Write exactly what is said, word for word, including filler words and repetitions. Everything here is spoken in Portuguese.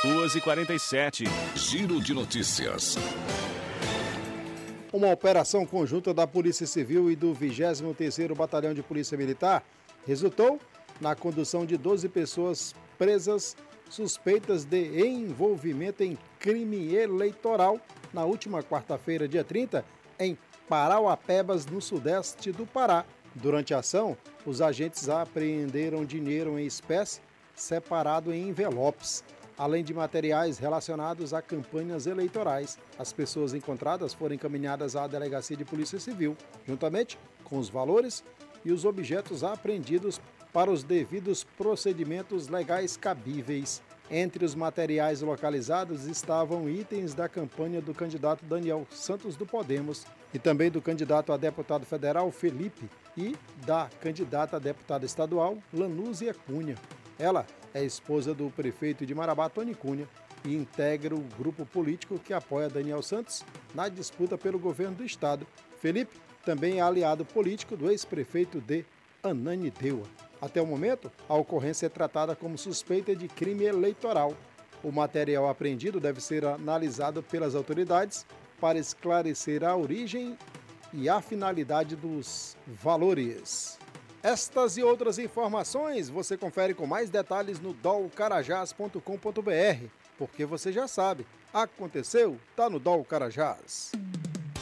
duas e quarenta e sete. Giro de notícias. Uma operação conjunta da Polícia Civil e do vigésimo terceiro Batalhão de Polícia Militar resultou na condução de doze pessoas presas suspeitas de envolvimento em crime eleitoral na última quarta-feira, dia trinta, em Parauapebas, no sudeste do Pará. Durante a ação, os agentes apreenderam dinheiro em espécie separado em envelopes, além de materiais relacionados a campanhas eleitorais. As pessoas encontradas foram encaminhadas à Delegacia de Polícia Civil, juntamente com os valores e os objetos apreendidos para os devidos procedimentos legais cabíveis. Entre os materiais localizados estavam itens da campanha do candidato Daniel Santos do Podemos e também do candidato a deputado federal Felipe e da candidata a deputada estadual Lanúzia Cunha. Ela é esposa do prefeito de Marabá, Tony Cunha, e integra o grupo político que apoia Daniel Santos na disputa pelo governo do estado. Felipe também é aliado político do ex-prefeito de Ananindeua. Até o momento, a ocorrência é tratada como suspeita de crime eleitoral. O material apreendido deve ser analisado pelas autoridades para esclarecer a origem e a finalidade dos valores. Estas e outras informações você confere com mais detalhes no dol carajás ponto com ponto br, porque você já sabe, aconteceu, tá no Dol Carajás.